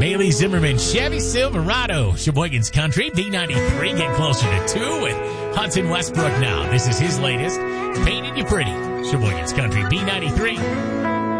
Bailey Zimmerman, Chevy Silverado, Sheboygan's Country, B93, get closer to 2 with Hudson Westbrook now. This is his latest, Painted You Pretty, Sheboygan's Country, B93.